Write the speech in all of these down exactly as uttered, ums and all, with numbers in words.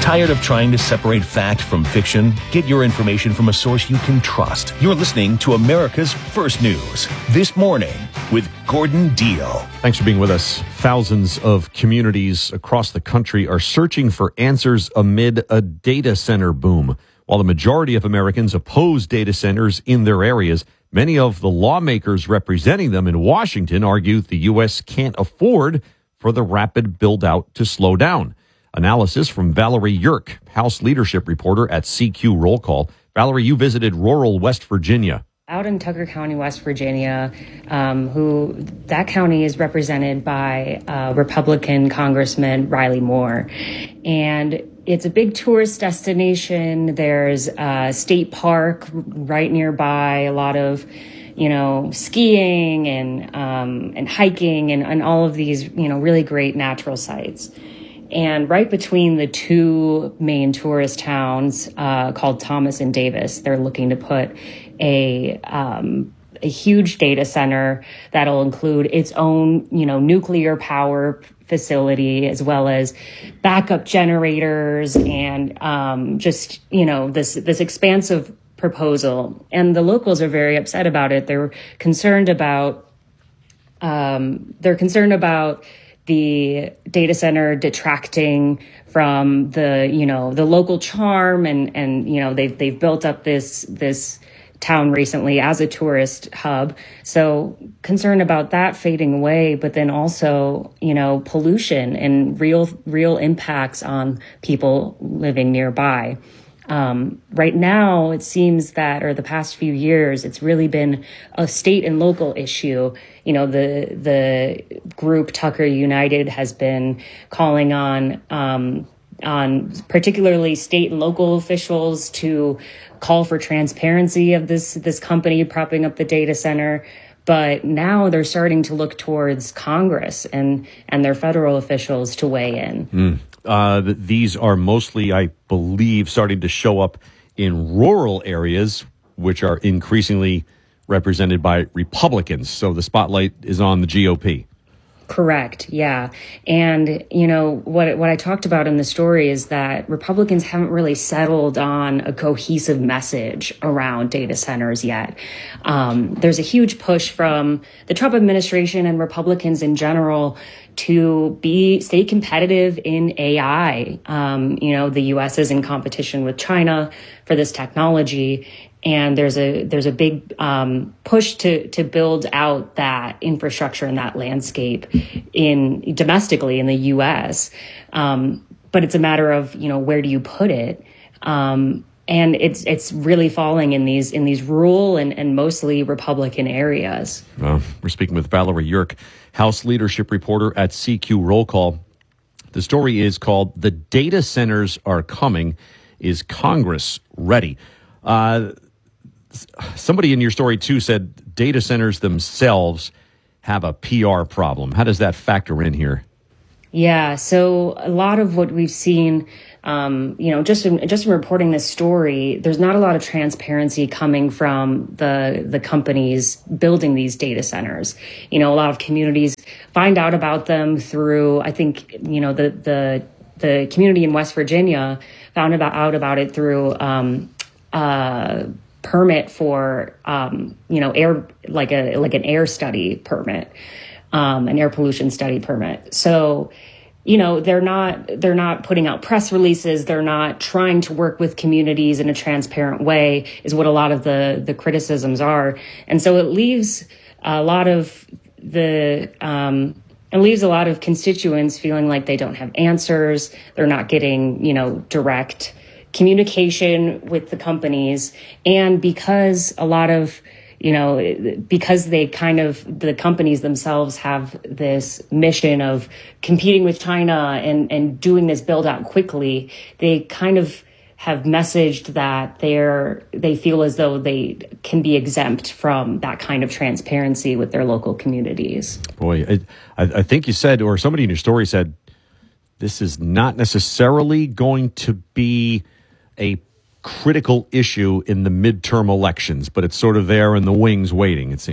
Tired of trying to separate fact from fiction? Get your information from a source you can trust. You're listening to America's First News This Morning with Gordon Deal. Thanks for being with us. Thousands of communities across the country are searching for answers amid a data center boom. While the majority of Americans oppose data centers in their areas, many of the lawmakers representing them in Washington argue the U S can't afford for the rapid build-out to slow down. Analysis from Valerie Yerk, House leadership reporter at C Q Roll Call. Valerie, you visited rural West Virginia. Out in Tucker County, West Virginia, um, who that county is represented by uh, Republican Congressman Riley Moore. And it's a big tourist destination. There's a state park right nearby, a lot of, you know, skiing and um, and hiking and, and all of these, you know, really great natural sites. And right between the two main tourist towns uh, called Thomas and Davis, they're looking to put a um, a huge data center that'll include its own, you know, nuclear power facility, as well as backup generators and um, just, you know, this this expansive proposal. And the locals are very upset about it. They're concerned about um, they're concerned about the data center detracting from the, you know, the local charm, and, and, you know, they've, they've built up this, this town recently as a tourist hub. So concerned about that fading away, but then also, you know, pollution and real, real impacts on people living nearby. Um, right now, it seems that, or the past few years, it's really been a state and local issue. You know, the the group Tucker United has been calling on um, on particularly state and local officials to call for transparency of this this company propping up the data center. But now they're starting to look towards Congress and and their federal officials to weigh in. Mm. Uh, these are mostly, I believe, starting to show up in rural areas, which are increasingly represented by Republicans. So the spotlight is on the G O P. Correct. Yeah. And, you know, what what I talked about in the story is that Republicans haven't really settled on a cohesive message around data centers yet. Um, there's a huge push from the Trump administration and Republicans in general to be stay competitive in A I. Um, you know, the U S is in competition with China for this technology. And there's a there's a big um, push to to build out that infrastructure and that landscape in domestically in the U S. Um, but it's a matter of, you know, where do you put it? Um, and it's it's really falling in these in these rural and, and mostly Republican areas. Well, we're speaking with Valerie Yerk, House leadership reporter at C Q Roll Call. The story is called "The Data Centers Are Coming. Is Congress Ready?" Uh, Somebody in your story, too, said data centers themselves have a P R problem. How does that factor in here? Yeah, so a lot of what we've seen, um, you know, just in, just in reporting this story, there's not a lot of transparency coming from the the companies building these data centers. You know, a lot of communities find out about them through, I think, you know, the the the community in West Virginia found about out about it through um, uh permit for, um, you know, air, like a, like an air study permit, um, an air pollution study permit. So, you know, they're not, they're not putting out press releases. They're not trying to work with communities in a transparent way is what a lot of the, the criticisms are. And so it leaves a lot of the, um, it leaves a lot of constituents feeling like they don't have answers. They're not getting, you know, direct communication with the companies. And because a lot of, you know, because they kind of, the companies themselves have this mission of competing with China and, and doing this build out quickly, they kind of have messaged that they're, they feel as though they can be exempt from that kind of transparency with their local communities. Boy, I, I think you said, or somebody in your story said, this is not necessarily going to be a critical issue in the midterm elections, but it's sort of there in the wings waiting, it seems.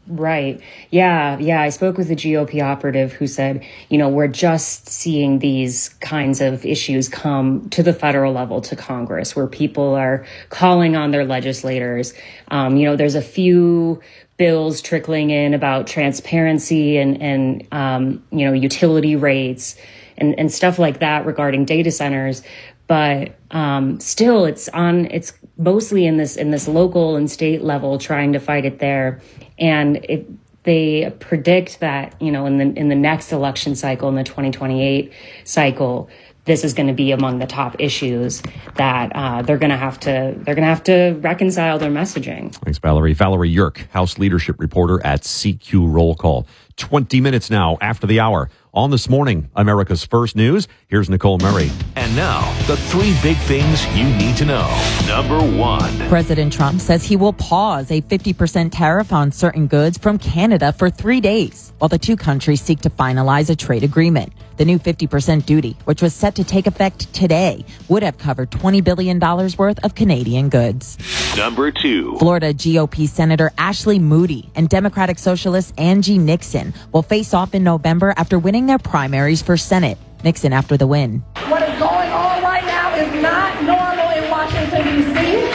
Right. Yeah. Yeah. I spoke with a G O P operative who said, you know, we're just seeing these kinds of issues come to the federal level, to Congress, where people are calling on their legislators. Um, you know, there's a few bills trickling in about transparency and, and um, you know, utility rates and, and stuff like that regarding data centers. But um, still, it's on. It's mostly in this in this local and state level, trying to fight it there. And it, they predict that, you know, in the in the next election cycle, in the twenty twenty-eight cycle, this is going to be among the top issues that uh, they're going to have to they're going to have to reconcile their messaging. Thanks, Valerie. Valerie Yerk, House Leadership Reporter at C Q Roll Call. twenty minutes now after the hour. On This Morning, America's First News, here's Nicole Murray. And now, the three big things you need to know. Number one. President Trump says he will pause a fifty percent tariff on certain goods from Canada for three days, while the two countries seek to finalize a trade agreement. The new fifty percent duty, which was set to take effect today, would have covered twenty billion dollars worth of Canadian goods. Number two. Florida G O P Senator Ashley Moody and Democratic Socialist Angie Nixon will face off in November after winning their primaries for Senate. Nixon after the win. What is going on right now is not normal in Washington, D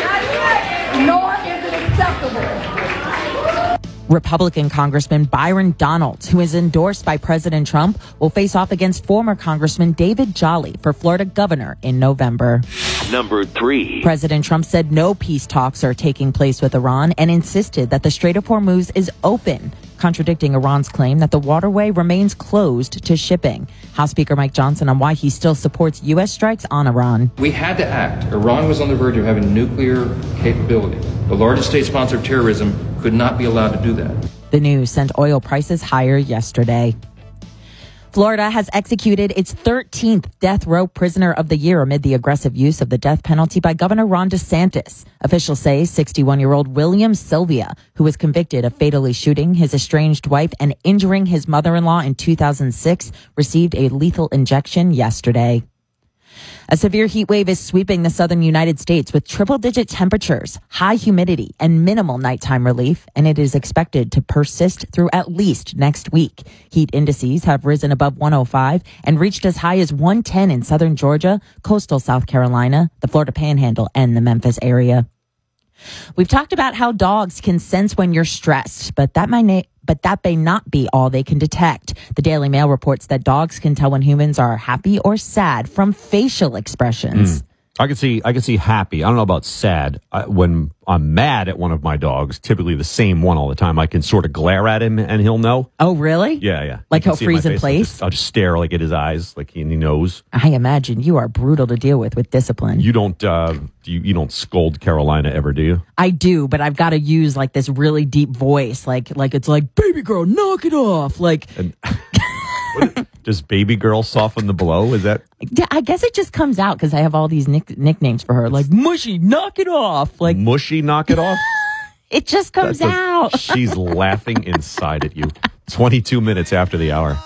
C, nor is it acceptable. Republican Congressman Byron Donalds, who is endorsed by President Trump, will face off against former Congressman David Jolly for Florida governor in November. Number three. President Trump said no peace talks are taking place with Iran and insisted that the Strait of Hormuz is open, contradicting Iran's claim that the waterway remains closed to shipping. House Speaker Mike Johnson on why he still supports U S strikes on Iran. We had to act. Iran was on the verge of having nuclear capability. The largest state sponsor of terrorism could not be allowed to do that. The news sent oil prices higher yesterday. Florida has executed its thirteenth death row prisoner of the year amid the aggressive use of the death penalty by Governor Ron DeSantis. Officials say sixty-one-year-old William Sylvia, who was convicted of fatally shooting his estranged wife and injuring his mother-in-law in two thousand six, received a lethal injection yesterday. A severe heat wave is sweeping the southern United States with triple-digit temperatures, high humidity, and minimal nighttime relief, and it is expected to persist through at least next week. Heat indices have risen above one oh five and reached as high as one ten in southern Georgia, coastal South Carolina, the Florida Panhandle, and the Memphis area. We've talked about how dogs can sense when you're stressed, but that might na- but that may not be all they can detect. The Daily Mail reports that dogs can tell when humans are happy or sad from facial expressions. Mm. I can see, I can see happy. I don't know about sad. I, when I'm mad at one of my dogs, typically the same one all the time, I can sort of glare at him and he'll know. Oh, really? Yeah, yeah. Like he'll freeze in place? I'll just, I'll just stare like at his eyes, like he, he knows. I imagine you are brutal to deal with with discipline. You don't, uh, you, you don't scold Carolina ever, do you? I do, but I've got to use like this really deep voice, like like it's like, baby girl, knock it off. Like, and, what, does baby girl soften the blow? Is that? I guess it just comes out because I have all these nick- nicknames for her, like mushy, knock it off. Like mushy, knock it off. It just comes That's out. A, she's laughing inside at you. twenty-two minutes after the hour.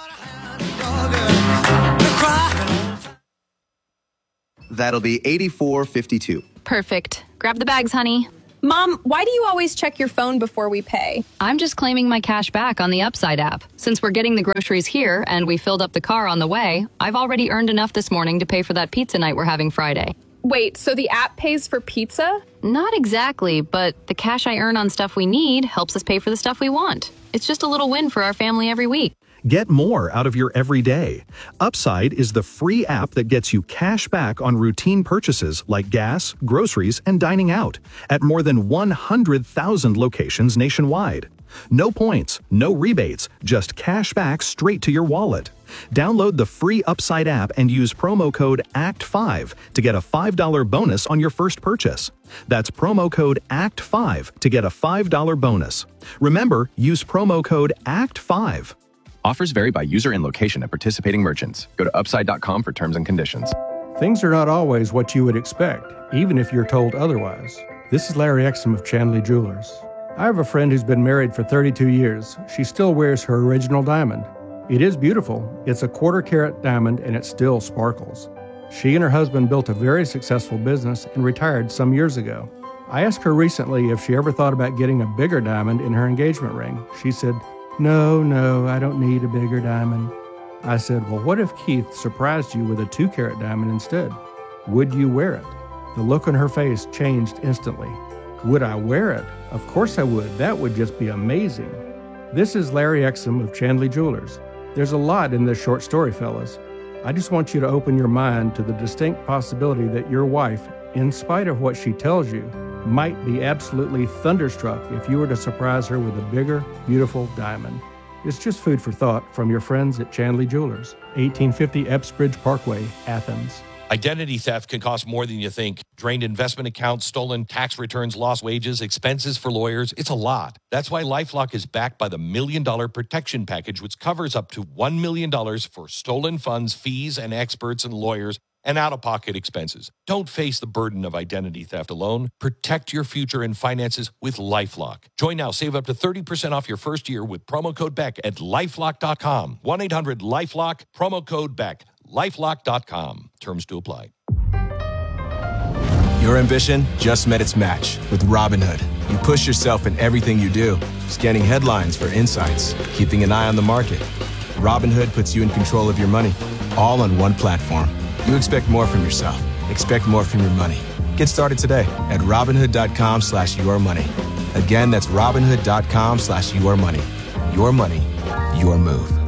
That'll be eighty-four fifty-two. Perfect. Grab the bags, honey. Mom, why do you always check your phone before we pay? I'm just claiming my cash back on the Upside app. Since we're getting the groceries here and we filled up the car on the way, I've already earned enough this morning to pay for that pizza night we're having Friday. Wait, so the app pays for pizza? Not exactly, but the cash I earn on stuff we need helps us pay for the stuff we want. It's just a little win for our family every week. Get more out of your everyday. Upside is the free app that gets you cash back on routine purchases like gas, groceries, and dining out at more than one hundred thousand locations nationwide. No points, no rebates, just cash back straight to your wallet. Download the free Upside app and use promo code A C T five to get a five dollars bonus on your first purchase. That's promo code A C T five to get a five dollars bonus. Remember, use promo code A C T five. Offers vary by user and location at participating merchants. Go to upside dot com for terms and conditions. Things are not always what you would expect, even if you're told otherwise. This is Larry Exum of Chandley Jewelers. I have a friend who's been married for thirty-two years. She still wears her original diamond. It is beautiful. It's a quarter carat diamond and it still sparkles. She and her husband built a very successful business and retired some years ago. I asked her recently if she ever thought about getting a bigger diamond in her engagement ring. She said, no, no, I don't need a bigger diamond. I said, well, what if Keith surprised you with a two-carat diamond instead? Would you wear it? The look on her face changed instantly. Would I wear it? Of course I would. That would just be amazing. This is Larry Exum of Chandley Jewelers. There's a lot in this short story, fellas. I just want you to open your mind to the distinct possibility that your wife, in spite of what she tells you, might be absolutely thunderstruck if you were to surprise her with a bigger, beautiful diamond. It's just food for thought from your friends at Chandley Jewelers, eighteen fifty Epsbridge Parkway, Athens. Identity theft can cost more than you think. Drained investment accounts, stolen tax returns, lost wages, expenses for lawyers. It's a lot. That's why LifeLock is backed by the Million Dollar Protection Package, which covers up to one million dollars for stolen funds, fees, and experts and lawyers, and out-of-pocket expenses. Don't face the burden of identity theft alone. Protect your future and finances with LifeLock. Join now. Save up to thirty percent off your first year with promo code Beck at lifelock dot com. one eight hundred lifelock, promo code Beck. lifelock dot com. Terms to apply. Your ambition just met its match with Robinhood. You push yourself in everything you do, scanning headlines for insights, keeping an eye on the market. Robinhood puts you in control of your money, all on one platform. You expect more from yourself. Expect more from your money. Get started today at Robinhood.com slash your money. Again, that's Robinhood.com slash your money. Your money, your move.